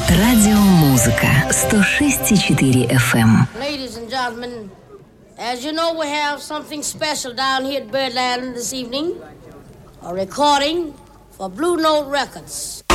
Радиомузыка 106,4 FM. Ladies and gentlemen, as you know, we have something special down here at Birdland this evening. A recording for Blue Note Records.